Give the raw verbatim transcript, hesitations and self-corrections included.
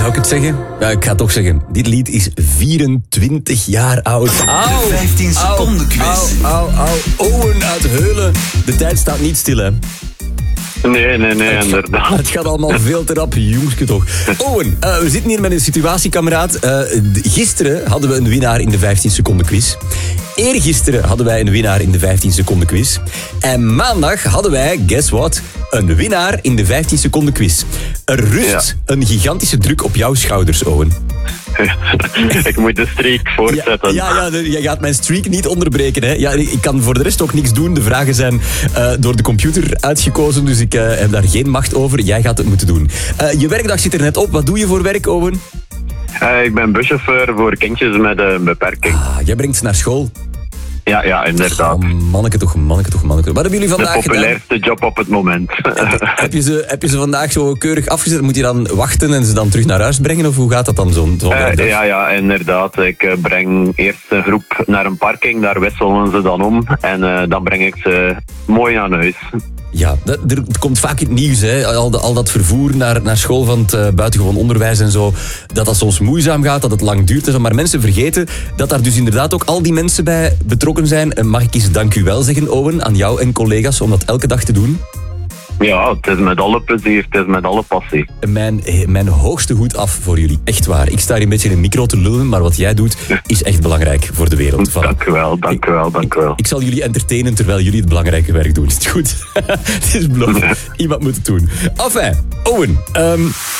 Zou ik het zeggen? Ja, ik ga het toch zeggen. Dit lied is vierentwintig jaar oud. Auw, De vijftien seconden quiz. Auw, auw, auw. Owen uit Heulen. De tijd staat niet stil, hè? Nee, nee, nee, inderdaad. Het gaat allemaal veel te rap, jongske toch. Owen, uh, we zitten hier met een situatiekameraad. Uh, gisteren hadden we een winnaar in de vijftien seconden quiz. Eergisteren hadden wij een winnaar in de vijftien seconden quiz. En maandag hadden wij, guess what, een winnaar in de vijftien seconden quiz. Er rust ja. een gigantische druk op jouw schouders, Owen. Ik moet de streak voortzetten. Ja, ja, ja, je gaat mijn streak niet onderbreken. Hè. Ja, ik kan voor de rest ook niks doen. De vragen zijn uh, door de computer uitgekozen, dus ik uh, heb daar geen macht over. Jij gaat het moeten doen. Uh, je werkdag zit er net op. Wat doe je voor werk, Owen? Uh, ik ben buschauffeur voor kindjes met een beperking. Ah, jij brengt ze naar school? Ja, ja, inderdaad. Oh, manneke toch, manneke toch, manneke. Wat hebben jullie vandaag gedaan? De populairste gedaan? Job op het moment. Heb, heb, je ze, heb je ze vandaag zo keurig afgezet? Moet je dan wachten en ze dan terug naar huis brengen? Of hoe gaat dat dan zo? zo uh, ja, ja, inderdaad. Ik uh, breng eerst een groep naar een parking. Daar wisselen ze dan om. En uh, dan breng ik ze mooi naar huis. Ja, dat, er komt vaak in het nieuws, hè. Al, de, al dat vervoer naar, naar school van het uh, buitengewoon onderwijs en zo, dat dat soms moeizaam gaat, dat het lang duurt en zo. Maar mensen vergeten dat daar dus inderdaad ook al die mensen bij betrokken zijn. En mag ik eens dank u wel zeggen, Owen, aan jou en collega's om dat elke dag te doen? Ja, het is met alle plezier, het is met alle passie. Mijn, mijn hoogste hoed af voor jullie, echt waar. Ik sta hier een beetje in een micro te lullen, maar wat jij doet is echt belangrijk voor de wereld. Voilà. Dank u wel, dank u wel, dank u wel. Ik, ik zal jullie entertainen terwijl jullie het belangrijke werk doen. Is het goed? Het is beloofd. Iemand moet het doen. Enfin, Owen, um,